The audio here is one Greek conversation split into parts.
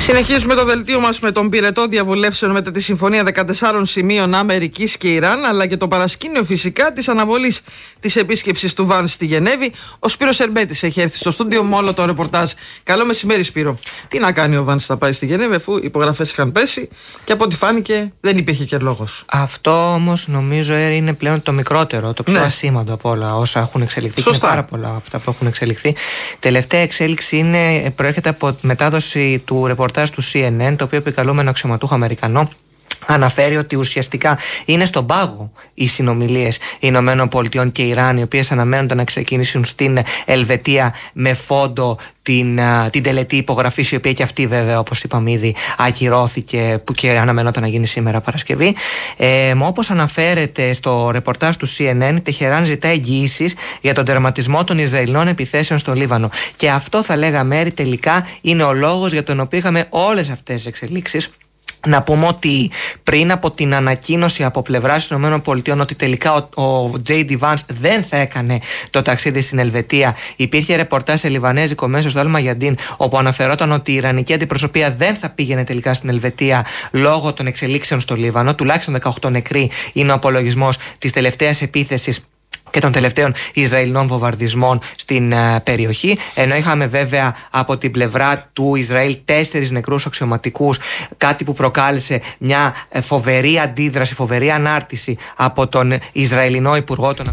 Συνεχίζουμε το δελτίο μας με τον πυρετό διαβουλεύσεων μετά τη συμφωνία 14 σημείων Αμερικής και Ιράν, αλλά και το παρασκήνιο φυσικά της αναβολής της επίσκεψης του Βανς στη Γενέβη. Ο Σπύρος Ερμπέτης έχει έρθει στο στούντιο με όλο το ρεπορτάζ. Καλό μεσημέρι, Σπύρο. Τι να κάνει ο Βανς να πάει στη Γενέβη, αφού οι υπογραφές είχαν πέσει και από ό,τι φάνηκε δεν υπήρχε και λόγος. Αυτό όμως νομίζω είναι πλέον το μικρότερο, το πιο ασήμαντο από όλα όσα έχουν εξελιχθεί. Σωστά. Και είναι πάρα πολλά αυτά που έχουν εξελιχθεί. Τελευταία εξέλιξη προέρχεται από μετάδοση του ρεπορτάζ του CNN, το οποίο επικαλούμενο αξιωματούχο Αμερικανό αναφέρει ότι ουσιαστικά είναι στον πάγο οι συνομιλίες Ηνωμένων Πολιτειών και Ιράν, οι οποίες αναμένονται να ξεκινήσουν στην Ελβετία με φόντο την τελετή υπογραφής, η οποία και αυτή βέβαια, όπως είπαμε ήδη, ακυρώθηκε και αναμενόταν να γίνει σήμερα Παρασκευή. Όπως αναφέρεται στο ρεπορτάζ του CNN, η Τεχεράν ζητά εγγυήσεις για τον τερματισμό των Ισραηλινών επιθέσεων στο Λίβανο. Και αυτό, θα λέγαμε, τελικά είναι ο λόγος για τον οποίο είχαμε όλες αυτές τις εξελίξεις. Να πούμε ότι πριν από την ανακοίνωση από πλευράς των ΗΠΑ ότι τελικά ο J.D. Vance δεν θα έκανε το ταξίδι στην Ελβετία, υπήρχε ρεπορτάζ σε λιβανέζικο μέσο στο Αλ-Μαγιαντίν, όπου αναφερόταν ότι η Ιρανική αντιπροσωπεία δεν θα πήγαινε τελικά στην Ελβετία λόγω των εξελίξεων στο Λίβανο. Τουλάχιστον 18 νεκροί είναι ο απολογισμός της τελευταίας επίθεσης και των τελευταίων Ισραηλινών βομβαρδισμών στην περιοχή. Ενώ είχαμε βέβαια από την πλευρά του Ισραήλ 4 νεκρούς αξιωματικούς, κάτι που προκάλεσε μια φοβερή αντίδραση, φοβερή ανάρτηση από τον Ισραηλινό Υπουργό των.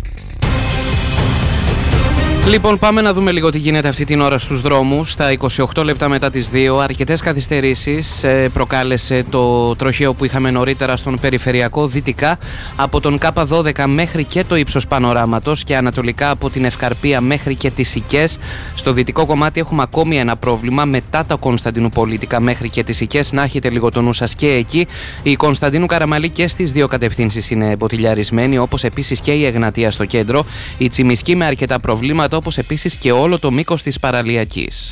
Λοιπόν, πάμε να δούμε λίγο τι γίνεται αυτή την ώρα στους δρόμους. Στα 28 λεπτά μετά τις 2, αρκετές καθυστερήσεις προκάλεσε το τροχαίο που είχαμε νωρίτερα στον περιφερειακό δυτικά από τον K12 μέχρι και το ύψος Πανοράματος και ανατολικά από την Ευκαρπία μέχρι και τις Σικές. Στο δυτικό κομμάτι έχουμε ακόμη ένα πρόβλημα μετά το Κωνσταντινουπολίτικα μέχρι και τις Σικές. Να έχετε λίγο το νου σας και εκεί. Η Κωνσταντίνου Καραμαλή και στις δύο κατευθύνσεις είναι μποτιλιαρισμένη, όπως επίσης και η Εγνατία στο κέντρο. Η Τσιμισκή με αρκετά προβλήματα, όπως επίσης και όλο το μήκος της παραλιακής.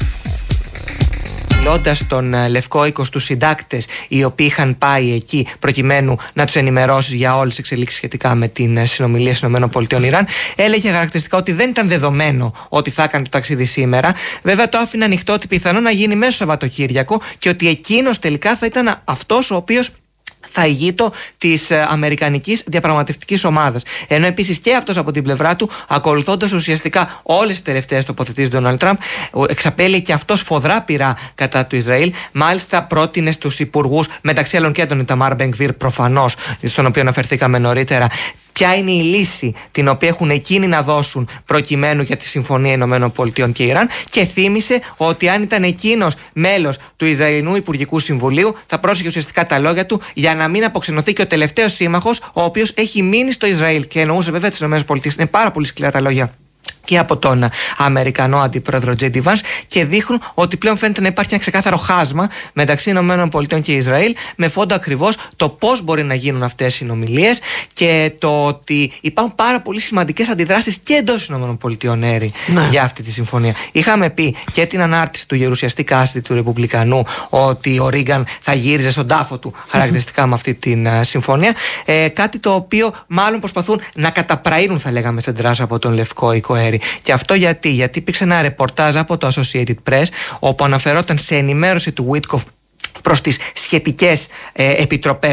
Μιλώντας τον Λευκό Οίκο στους συντάκτες οι οποίοι είχαν πάει εκεί προκειμένου να τους ενημερώσει για όλες τις εξελίξεις σχετικά με την συνομιλία των ΗΠΑ-Ιράν, έλεγε χαρακτηριστικά ότι δεν ήταν δεδομένο ότι θα έκανε το ταξίδι σήμερα. Βέβαια, το άφηνε ανοιχτό ότι πιθανόν να γίνει μέσω Σαββατοκύριακο και ότι εκείνος τελικά θα ήταν αυτός ο οποίος θα ηγείτο της αμερικανικής διαπραγματευτικής ομάδας. Ενώ επίσης και αυτός από την πλευρά του, ακολουθώντας ουσιαστικά όλες τις τελευταίες τοποθετήσεις του Ντόναλντ Τραμπ, εξαπέλυε και αυτός φοδρά πειρά κατά του Ισραήλ. Μάλιστα, πρότεινε στους υπουργούς, μεταξύ άλλων και τον Ιταμάρ Μπενγκβίρ, προφανώς, στον οποίο αναφερθήκαμε νωρίτερα, ποια είναι η λύση την οποία έχουν εκείνοι να δώσουν προκειμένου για τη Συμφωνία Ηνωμένων Πολιτειών και Ιράν, και θύμισε ότι αν ήταν εκείνος μέλος του Ισραηλινού Υπουργικού Συμβουλίου θα πρόσεχε ουσιαστικά τα λόγια του για να μην αποξενωθεί και ο τελευταίος σύμμαχος, ο οποίος έχει μείνει στο Ισραήλ. Και εννοούσε βέβαια τις ΗΠΑ. Είναι πάρα πολύ σκληρά τα λόγια και από τον Αμερικανό αντιπρόεδρο J.D. Vance, και δείχνουν ότι πλέον φαίνεται να υπάρχει ένα ξεκάθαρο χάσμα μεταξύ ΗΠΑ και Ισραήλ, με φόντο ακριβώς το πώς μπορεί να γίνουν αυτές οι συνομιλίες και το ότι υπάρχουν πάρα πολύ σημαντικές αντιδράσεις και εντός ΗΠΑ για αυτή τη συμφωνία. Είχαμε πει και την ανάρτηση του γερουσιαστή κάστη του Ρεπουμπλικανού ότι ο Ρίγκαν θα γύριζε στον τάφο του χαρακτηριστικά με αυτή τη συμφωνία. Κάτι το οποίο μάλλον προσπαθούν να καταπραίνουν, θα λέγαμε, σεντράς από τον Λευκό Οίκο. Και αυτό γιατί υπήρξε ένα ρεπορτάζ από το Associated Press, όπου αναφερόταν σε ενημέρωση του Witkoff προς τις σχετικές επιτροπές